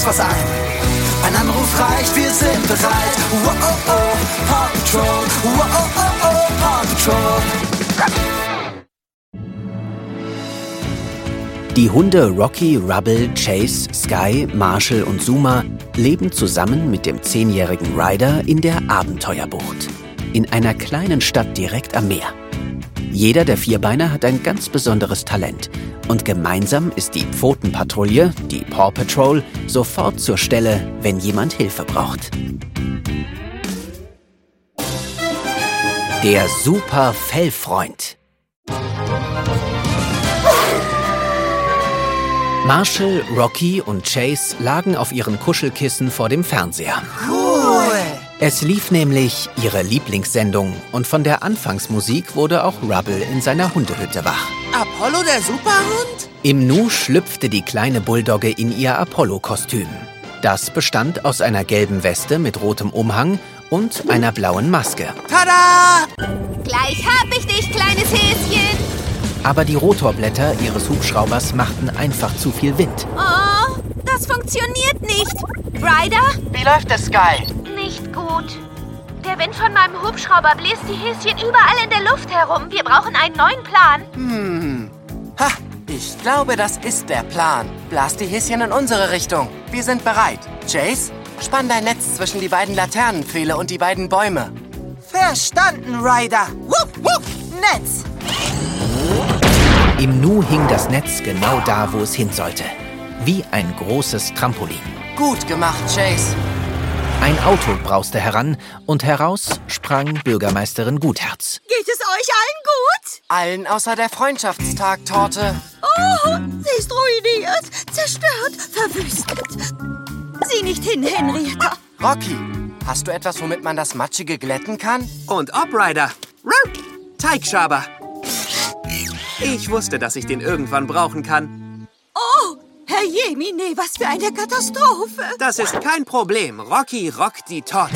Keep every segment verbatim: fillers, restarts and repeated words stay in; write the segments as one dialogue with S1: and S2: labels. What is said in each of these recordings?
S1: was ein. Ein Anruf reicht, wir sind bereit. Wow, oh, oh, Paw Patrol. Wow, oh, oh, oh, Paw Patrol.
S2: Die Hunde Rocky, Rubble, Chase, Sky, Marshall und Zuma leben zusammen mit dem zehnjährigen Ryder in der Abenteuerbucht. In einer kleinen Stadt direkt am Meer. Jeder der Vierbeiner hat ein ganz besonderes Talent. Und gemeinsam ist die Pfotenpatrouille, die Paw Patrol, sofort zur Stelle, wenn jemand Hilfe braucht. Der Super-Fellfreund. Marshall, Rocky und Chase lagen auf ihren Kuschelkissen vor dem Fernseher.
S1: Cool!
S2: Es lief nämlich ihre Lieblingssendung und von der Anfangsmusik wurde auch Rubble in seiner Hundehütte wach.
S3: Apollo, der Superhund?
S2: Im Nu schlüpfte die kleine Bulldogge in ihr Apollo-Kostüm. Das bestand aus einer gelben Weste mit rotem Umhang und einer blauen Maske.
S3: Tada!
S4: Gleich hab ich dich, kleines Häschen!
S2: Aber die Rotorblätter ihres Hubschraubers machten einfach zu viel Wind.
S4: Oh, das funktioniert nicht. Ryder?
S5: Wie läuft es, Sky?
S4: Nicht gut. Der Wind von meinem Hubschrauber bläst die Häschen überall in der Luft herum. Wir brauchen einen neuen Plan.
S5: Hm. Ha, ich glaube, das ist der Plan. Blas die Häschen in unsere Richtung. Wir sind bereit. Chase, spann dein Netz zwischen die beiden Laternenpfähle und die beiden Bäume.
S3: Verstanden, Ryder. Wupp, wupp, Netz.
S2: Im Nu hing das Netz genau da, wo es hin sollte. Wie ein großes Trampolin.
S5: Gut gemacht, Chase.
S2: Ein Auto brauste heran und heraus sprang Bürgermeisterin Gutherz.
S6: Geht es euch allen gut?
S5: Allen außer der Freundschaftstag-Torte.
S6: Oh, sie ist ruiniert, zerstört, verwüstet. Sieh nicht hin, Henrietta.
S5: Rocky, hast du etwas, womit man das Matschige glätten kann?
S7: Und ob, Ryder. Teigschaber. Ich wusste, dass ich den irgendwann brauchen kann.
S6: Oh, Herr Jemine, was für eine Katastrophe.
S7: Das ist kein Problem. Rocky rockt die Torte.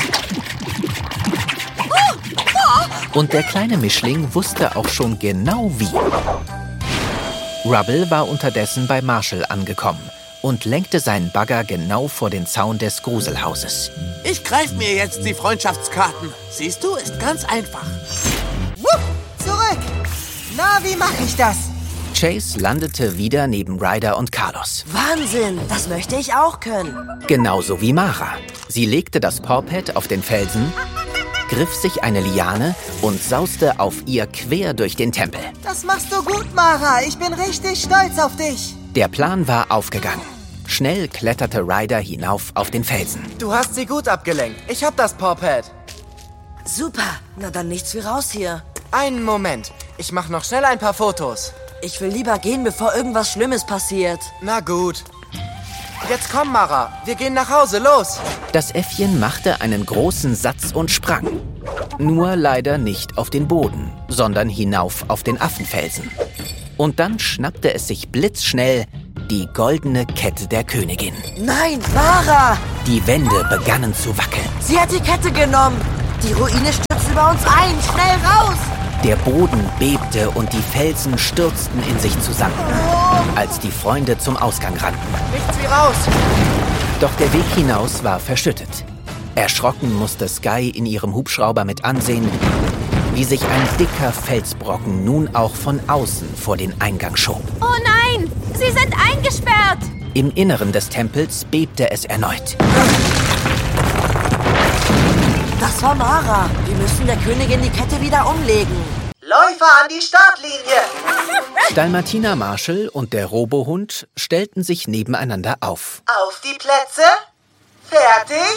S6: Oh, oh.
S2: Und der kleine Mischling wusste auch schon genau wie. Rubble war unterdessen bei Marshall angekommen und lenkte seinen Bagger genau vor den Zaun des Gruselhauses.
S3: Ich greife mir jetzt die Freundschaftskarten. Siehst du, ist ganz einfach.
S8: Wupp, zurück. Na, wie mache ich das?
S2: Chase landete wieder neben Ryder und Carlos.
S8: Wahnsinn, das möchte ich auch können.
S2: Genauso wie Mara. Sie legte das Pawpad auf den Felsen, griff sich eine Liane und sauste auf ihr quer durch den Tempel.
S8: Das machst du gut, Mara. Ich bin richtig stolz auf dich.
S2: Der Plan war aufgegangen. Schnell kletterte Ryder hinauf auf den Felsen.
S5: Du hast sie gut abgelenkt. Ich hab das Pawpad.
S8: Super, na dann nichts wie raus hier.
S5: Einen Moment. Ich mach noch schnell ein paar Fotos.
S8: Ich will lieber gehen, bevor irgendwas Schlimmes passiert.
S5: Na gut. Jetzt komm, Mara. Wir gehen nach Hause. Los.
S2: Das Äffchen machte einen großen Satz und sprang. Nur leider nicht auf den Boden, sondern hinauf auf den Affenfelsen. Und dann schnappte es sich blitzschnell die goldene Kette der Königin.
S8: Nein, Mara!
S2: Die Wände begannen zu wackeln.
S8: Sie hat die Kette genommen. Die Ruine stürzt über uns ein. Schnell raus!
S2: Der Boden bebte und die Felsen stürzten in sich zusammen, als die Freunde zum Ausgang rannten.
S5: Nichts wie raus!
S2: Doch der Weg hinaus war verschüttet. Erschrocken musste Sky in ihrem Hubschrauber mit ansehen, wie sich ein dicker Felsbrocken nun auch von außen vor den Eingang schob.
S4: Oh nein, sie sind eingesperrt!
S2: Im Inneren des Tempels bebte es erneut.
S8: Das war Mara. Wir müssen der Königin die Kette wieder umlegen.
S1: Läufer an die Startlinie!
S2: Dalmatiner Marshall und der Robohund stellten sich nebeneinander auf.
S1: Auf die Plätze. Fertig.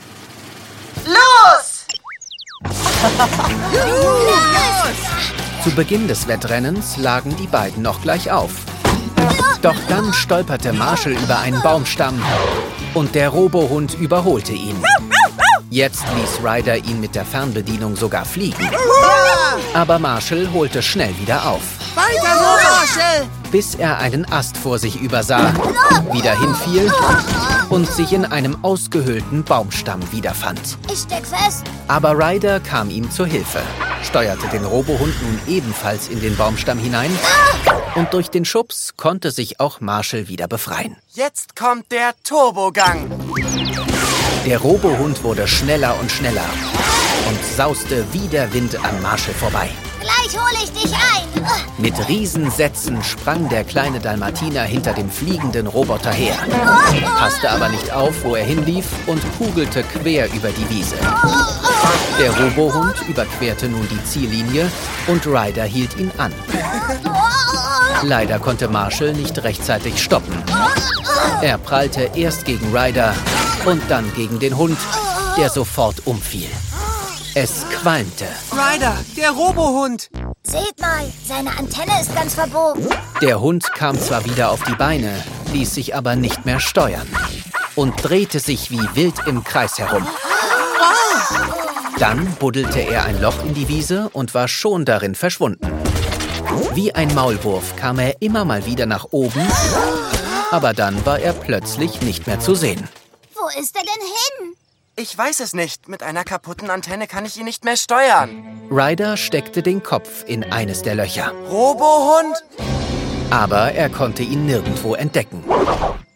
S1: Los!
S2: Zu Beginn des Wettrennens lagen die beiden noch gleich auf. Doch dann stolperte Marshall über einen Baumstamm und der Robohund überholte ihn. Jetzt ließ Ryder ihn mit der Fernbedienung sogar fliegen. Aber Marshall holte schnell wieder auf.
S3: Weiter so, Marshall!
S2: Bis er einen Ast vor sich übersah, wieder hinfiel und sich in einem ausgehöhlten Baumstamm wiederfand.
S9: Ich steck fest.
S2: Aber Ryder kam ihm zur Hilfe, steuerte den Robohund nun ebenfalls in den Baumstamm hinein und durch den Schubs konnte sich auch Marshall wieder befreien.
S5: Jetzt kommt der Turbogang.
S2: Der Robohund wurde schneller und schneller und sauste wie der Wind an Marshall vorbei.
S9: Gleich hole ich dich ein.
S2: Mit Riesensätzen sprang der kleine Dalmatiner hinter dem fliegenden Roboter her, passte aber nicht auf, wo er hinlief und kugelte quer über die Wiese. Der Robohund überquerte nun die Ziellinie und Ryder hielt ihn an. Leider konnte Marshall nicht rechtzeitig stoppen. Er prallte erst gegen Ryder und dann gegen den Hund, der sofort umfiel. Es qualmte.
S7: Ryder, der Robohund!
S9: Seht mal, seine Antenne ist ganz verbogen.
S2: Der Hund kam zwar wieder auf die Beine, ließ sich aber nicht mehr steuern und drehte sich wie wild im Kreis herum. Dann buddelte er ein Loch in die Wiese und war schon darin verschwunden. Wie ein Maulwurf kam er immer mal wieder nach oben, aber dann war er plötzlich nicht mehr zu sehen.
S9: Wo ist er denn hin?
S5: Ich weiß es nicht. Mit einer kaputten Antenne kann ich ihn nicht mehr steuern.
S2: Ryder steckte den Kopf in eines der Löcher.
S5: Robohund?
S2: Aber er konnte ihn nirgendwo entdecken.